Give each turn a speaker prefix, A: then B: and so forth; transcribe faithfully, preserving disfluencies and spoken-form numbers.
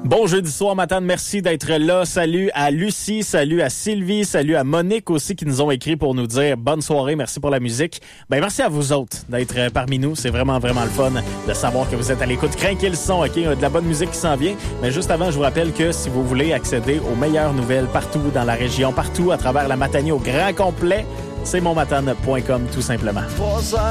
A: Bon jeudi soir, Matane, merci d'être là. Salut à Lucie, salut à Sylvie, salut à Monique aussi qui nous ont écrit pour nous dire bonne soirée, merci pour la musique. Ben merci à vous autres d'être parmi nous, c'est vraiment vraiment le fun de savoir que vous êtes à l'écoute. Crinquez le son, ok, de la bonne musique qui s'en vient. Mais juste avant, je vous rappelle que si vous voulez accéder aux meilleures nouvelles partout dans la région, partout à travers la Matanie au grand complet, c'est mon matane point com tout simplement.